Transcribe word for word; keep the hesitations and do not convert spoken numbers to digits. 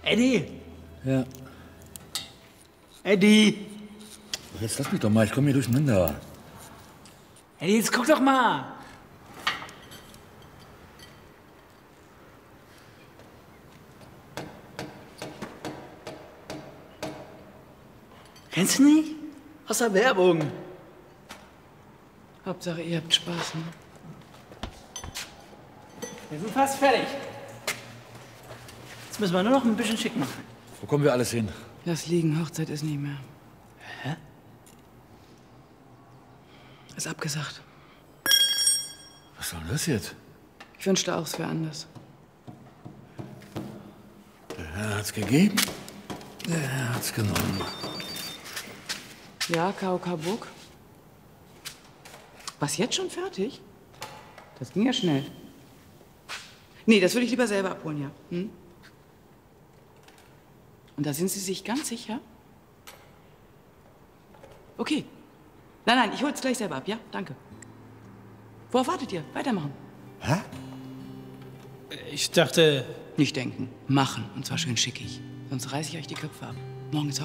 Eddie! Ja. Eddie! Jetzt lass mich doch mal, ich komme hier durcheinander. Eddie, jetzt guck doch mal! Kennst du nicht? Aus der Werbung. Hauptsache, ihr habt Spaß, ne? Wir sind fast fertig. Jetzt müssen wir nur noch ein bisschen schick machen. Wo kommen wir alles hin? Lass liegen, Hochzeit ist nicht mehr. Hä? Ist abgesagt. Was soll denn das jetzt? Ich wünschte auch, es wäre anders. Der Herr hat's gegeben, der Herr hat's genommen. Ja, K O K Burg. Was, jetzt schon fertig? Das ging ja schnell. Nee, das würde ich lieber selber abholen, ja. Hm? Und da sind Sie sich ganz sicher? Okay. Nein, nein, ich hol's gleich selber ab, ja? Danke. Worauf wartet ihr? Weitermachen. Hä? Ich dachte... Nicht denken, machen. Und zwar schön schickig. Sonst reiße ich euch die Köpfe ab. Morgen ist